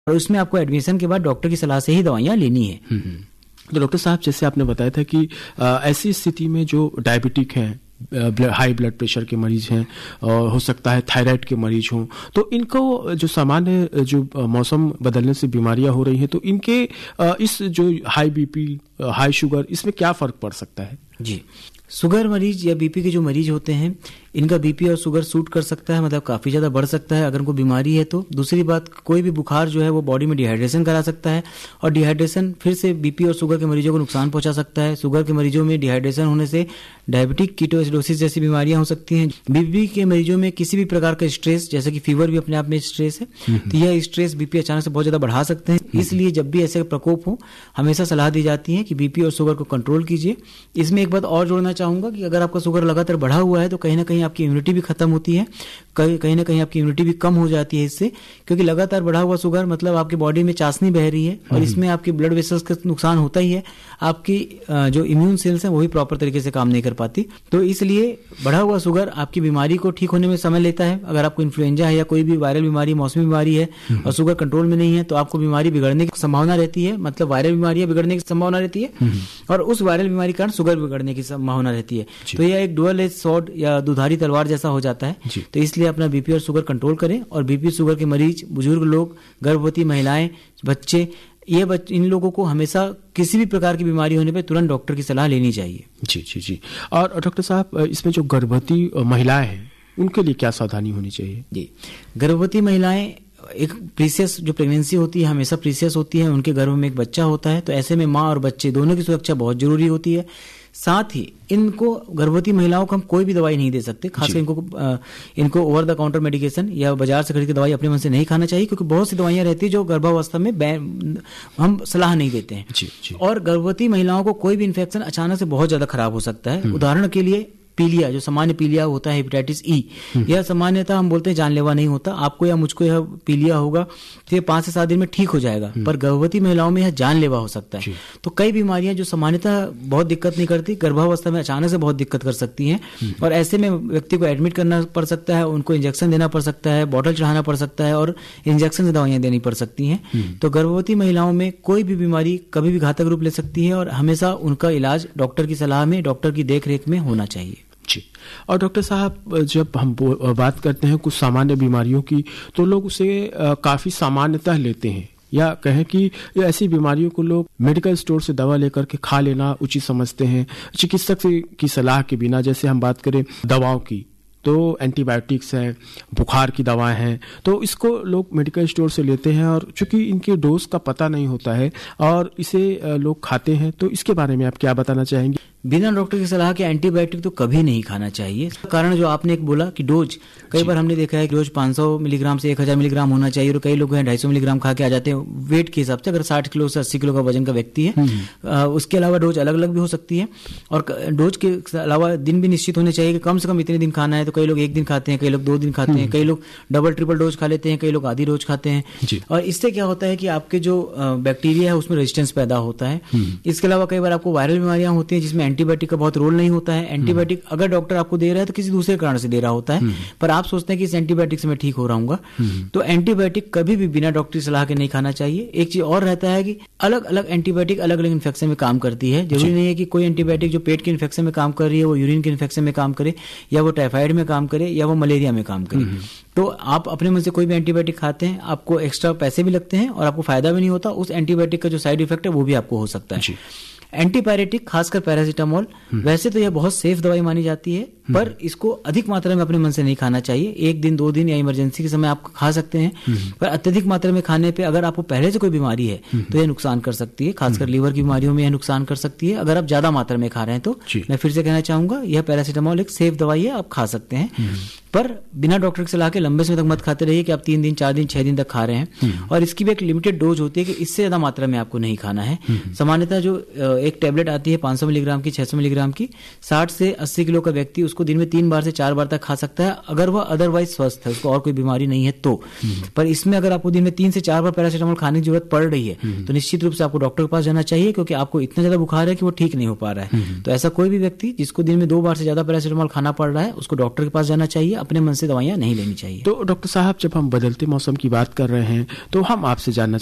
और उसमें आपको एडमिशन के बाद डॉक्टर की सलाह से ही दवाइयाँ लेनी है। तो डॉक्टर साहब, जैसे आपने बताया था कि ऐसी स्थिति में जो डायबिटिक हैं, हाई ब्लड प्रेशर के मरीज हैं, और हो सकता है थायराइड के मरीज हों, तो इनको जो सामान्य जो मौसम बदलने से बीमारियां हो रही हैं, तो इनके इस जो हाई बीपी, हाई शुगर, इसमें क्या फर्क पड़ सकता है? जी, शुगर मरीज या बीपी के जो मरीज होते हैं, इनका बीपी और शुगर सूट कर सकता है, मतलब काफ़ी ज़्यादा बढ़ सकता है अगर उनको बीमारी है तो। दूसरी बात, कोई भी बुखार जो है वो बॉडी में डिहाइड्रेशन करा सकता है, और डिहाइड्रेशन फिर से बीपी और शुगर के मरीजों को नुकसान पहुंचा सकता है। शुगर के मरीजों में डिहाइड्रेशन होने से डायबिटिक कीटोएसिडोसिस जैसी बीमारियां हो सकती हैं। बीपी के मरीजों में किसी भी प्रकार का स्ट्रेस, जैसे कि फीवर भी अपने आप में स्ट्रेस है, तो यह स्ट्रेस बीपी अचानक से बहुत ज़्यादा बढ़ा सकते हैं। इसलिए जब भी ऐसे प्रकोप हो, हमेशा सलाह दी जाती है कि बीपी और शुगर को कंट्रोल कीजिए। इसमें एक बात और जोड़ना चाहूँगा कि अगर आपका शुगर लगातार बढ़ा हुआ है तो कहीं ना कहीं आपकी इम्यूनिटी भी खत्म होती है, कहीं ना कहीं आपकी इम्यूनिटी भी कम हो जाती है इससे, क्योंकि लगातार बढ़ा हुआ शुगर मतलब आपकी बॉडी में चाशनी बह रही है, और इसमें आपकी ब्लड वेसल्स का नुकसान होता ही है। आपकी जो इम्यून सेल्स हैं वो भी प्रॉपर तरीके से काम नहीं कर पाती। तो इसलिए बढ़ा हुआ शुगर आपकी बीमारी को ठीक होने में समय लेता है। अगर आपको इन्फ्लुएंजा है या कोई भी वायरल बीमारी, मौसमी बीमारी है, और शुगर कंट्रोल में नहीं है, तो आपको बीमारी बिगड़ने की संभावना रहती है, मतलब वायरल बीमारी बिगड़ने की संभावना रहती है, और उस वायरल बीमारी के कारण शुगर बिगड़ने की संभावना रहती है। तो यह एक डुअल एज सॉर्ड या दुधारी तलवार जैसा हो जाता है। तो इसलिए अपना बीपी और शुगर कंट्रोल करें, और बीपी शुगर के मरीज, बुजुर्ग लोग, गर्भवती महिलाएं, बच्चे, इन लोगों को हमेशा किसी भी प्रकार की बीमारी होने पर तुरंत डॉक्टर की सलाह लेनी चाहिए। जी जी जी। और डॉक्टर साहब, इसमें जो गर्भवती महिलाएं हैं उनके लिए क्या सावधानी होनी चाहिए? जी, गर्भवती महिलाएं, एक प्रीसियस जो प्रेगनेंसी होती है हमेशा प्रीसियस होती है, उनके गर्भ में एक बच्चा होता है, तो ऐसे में माँ और बच्चे दोनों की सुरक्षा बहुत जरूरी होती है। साथ ही इनको, गर्भवती महिलाओं को हम कोई भी दवाई नहीं दे सकते, खासकर इनको ओवर द काउंटर मेडिकेशन या बाजार से खरीद के दवाई अपने मन से नहीं खाना चाहिए, क्योंकि बहुत सी दवाइयां रहती है जो गर्भावस्था में हम सलाह नहीं देते हैं। जी। और गर्भवती महिलाओं को कोई भी इन्फेक्शन अचानक से बहुत ज्यादा खराब हो सकता है। उदाहरण के लिए पीलिया, जो सामान्य पीलिया होता है, हेपेटाइटिस ई, यह सामान्यतः हम बोलते हैं जानलेवा नहीं होता। आपको या मुझको यह पीलिया होगा तो ये 5 से 7 दिन में ठीक हो जाएगा, पर गर्भवती महिलाओं में यह जानलेवा हो सकता है। तो कई बीमारियां जो सामान्यतः बहुत दिक्कत नहीं करती, गर्भावस्था में अचानक से बहुत दिक्कत कर सकती हैं, और ऐसे में व्यक्ति को एडमिट करना पड़ सकता है, उनको इंजेक्शन देना पड़ सकता है, बॉटल चढ़ाना पड़ सकता है, और इंजेक्शन से दवाइयां देनी पड़ सकती हैं। तो गर्भवती महिलाओं में कोई भी बीमारी कभी भी घातक रूप ले सकती है, और हमेशा उनका इलाज डॉक्टर की सलाह में, डॉक्टर की देखरेख में होना चाहिए। जी। और डॉक्टर साहब, जब हम बात करते हैं कुछ सामान्य बीमारियों की, तो लोग उसे काफी सामान्यतः लेते हैं, या कहें कि ऐसी बीमारियों को लोग मेडिकल स्टोर से दवा लेकर के खा लेना उचित समझते हैं, चिकित्सक की सलाह के बिना। जैसे हम बात करें दवाओं की, तो एंटीबायोटिक्स हैं, बुखार की दवाएं हैं, तो इसको लोग मेडिकल स्टोर से लेते हैं, और चूंकि इनके डोज का पता नहीं होता है और इसे लोग खाते हैं, तो इसके बारे में आप क्या बताना चाहेंगे? बिना डॉक्टर की सलाह के एंटीबायोटिक तो कभी नहीं खाना चाहिए। कारण जो आपने एक बोला कि डोज, कई बार हमने देखा है कि डोज 500 मिलीग्राम से 1000 मिलीग्राम होना चाहिए, और कई लोग हैं 250 मिलीग्राम खा के आ जाते हैं वेट के हिसाब से। अगर 60 किलो से 80 किलो का वजन का व्यक्ति है, उसके अलावा डोज अलग अलग भी हो सकती है, और डोज के अलावा दिन भी निश्चित होने चाहिए कि कम से कम इतने दिन खाना है। तो कई लोग 1 दिन खाते हैं, कई लोग 2 दिन खाते हैं, कई लोग डबल ट्रिपल डोज खा लेते हैं, कई लोग आधी डोज खाते हैं, और इससे क्या होता है कि आपके जो बैक्टीरिया है उसमें रेजिस्टेंस पैदा होता है। इसके अलावा कई बार आपको वायरल बीमारियां होती हैं जिसमें एंटीबायोटिक का बहुत नहीं होता है। एंटीबायोटिक अगर डॉक्टर आपको दे रहा है तो किसी दूसरे कारण से दे रहा होता है, पर आप सोचते हैं कि इस एंटीबायोटिक से मैं ठीक हो रहूंगा, तो एंटीबायोटिक कभी भी बिना डॉक्टर की सलाह के नहीं खाना चाहिए। एक चीज और रहता है कि अलग अलग एंटीबायोटिक अलग अलग इन्फेक्शन में काम करती है। जरूरी नहीं है कि कोई एंटीबायोटिक जो पेट के इन्फेक्शन में काम कर रही है वो यूरिन के इन्फेक्शन में काम करे, या वो टाइफाइड में काम करे, या वो मलेरिया में काम करे। तो आप अपने मन से कोई भी एंटीबायोटिक खाते हैं, आपको एक्स्ट्रा पैसे भी लगते हैं और आपको फायदा भी नहीं होता। उस एंटीबायोटिक का जो साइड इफेक्ट है वो भी आपको हो सकता है। एंटीपायरेटिक, खासकर पैरासीटामोल, वैसे तो यह बहुत सेफ दवाई मानी जाती है, पर इसको अधिक मात्रा में अपने मन से नहीं खाना चाहिए। 1 दिन 2 दिन या इमरजेंसी के समय आप खा सकते हैं, पर अत्यधिक मात्रा में खाने पे अगर आपको पहले से कोई बीमारी है तो यह नुकसान कर सकती है, खासकर लीवर की बीमारियों में यह नुकसान कर सकती है। अगर आप ज्यादा मात्रा में खा रहे हैं तो मैं फिर से कहना चाहूंगा, यह पैरासीटामोल एक सेफ दवाई है, आप खा सकते हैं, पर बिना डॉक्टर की सलाह के लंबे समय तक मत खाते रहिए कि आप 3 दिन 4 दिन 6 दिन तक खा रहे हैं। और इसकी भी एक लिमिटेड डोज होती है कि इससे ज्यादा मात्रा में आपको नहीं खाना है। सामान्यतः जो एक टेबलेट आती है 500 मिलीग्राम की, 600 मिलीग्राम की, 60 से 80 किलो का व्यक्ति उसको दिन में 3 बार से 4 बार तक खा सकता है, अगर वह अदरवाइज स्वस्थ है, उसको और कोई बीमारी नहीं है तो। पर इसमें अगर आपको दिन में 3 से 4 बार पैरासीटामोल खाने की जरूरत पड़ रही है तो निश्चित रूप से आपको डॉक्टर के पास जाना चाहिए, क्योंकि आपको इतना ज्यादा बुखार है कि वो ठीक नहीं हो पा रहा है। तो ऐसा कोई भी व्यक्ति जिसको दिन में 2 बार से ज्यादा पैरासीटामोल खाना पड़ रहा है उसको डॉक्टर के पास जाना चाहिए। अपने मन से दवाइयाँ नहीं लेनी चाहिए। तो डॉक्टर साहब, जब हम बदलते मौसम की बात कर रहे हैं तो हम आपसे जानना